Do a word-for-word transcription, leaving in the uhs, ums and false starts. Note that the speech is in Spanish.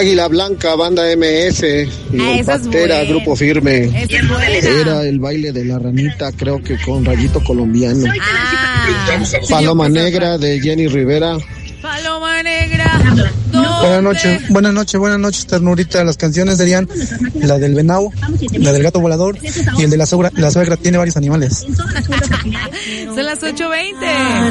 Águila Blanca, Banda M S, y Ah, el esa es Pantera, buena. Grupo Firme. Esa es buena. Era el baile de la ranita, creo que con Rayito Colombiano. Ah, Paloma Negra de Jenny Rivera. Paloma Negra. Buenas noches, buenas noches, buenas noches, ternurita. Las canciones serían la del venado, la del gato volador y el de la suegra. La suegra tiene varios animales. Son las ocho veinte.